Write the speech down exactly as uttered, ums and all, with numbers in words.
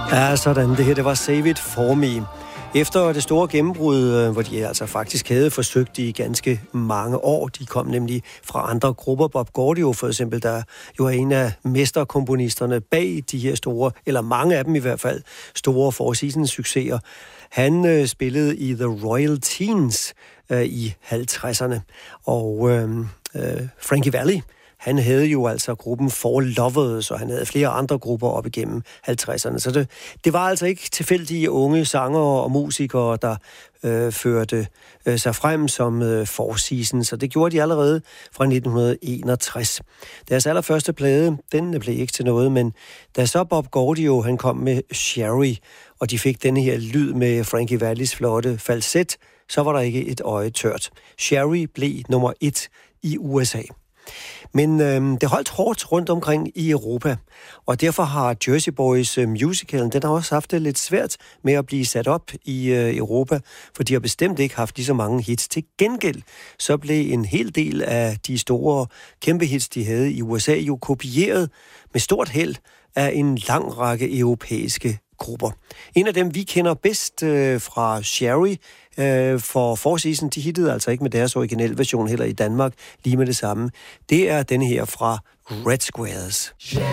Ja, sådan. Det her, det var Save It For Me. Efter det store gennembrud, hvor de altså faktisk havde forsøgt i ganske mange år, de kom nemlig fra andre grupper, Bob Gaudio for eksempel, der jo er en af mesterkomponisterne bag de her store, eller mange af dem i hvert fald, store Four Seasons succeser. Han øh, spillede i The Royal Teens øh, i halvtredserne, og øh, øh, Frankie Valli, han havde jo altså gruppen Four Lovers, og han havde flere andre grupper op igennem halvtredserne. Så det, det var altså ikke tilfældige unge sangere og musikere, der øh, førte øh, sig frem som øh, Four Seasons. Så det gjorde de allerede fra nitten enogtres. Deres allerførste plade, den blev ikke til noget, men da så Bob Gaudio, han kom med Sherry, og de fik denne her lyd med Frankie Vallis flotte falset, så var der ikke et øje tørt. Sherry blev nummer et i U S A. Men øhm, det holdt hårdt rundt omkring i Europa, og derfor har Jersey Boys øh, musicalen, den har også haft det lidt svært med at blive sat op i øh, Europa, for de har bestemt ikke haft lige så mange hits. Til gengæld så blev en hel del af de store kæmpe hits, de havde i U S A, jo kopieret med stort held af en lang række europæiske grupper. En af dem, vi kender bedst øh, fra Sherry, øh, for Four Seasons, de hittede altså ikke med deres originale version heller i Danmark lige med det samme. Det er denne her fra Red Squares.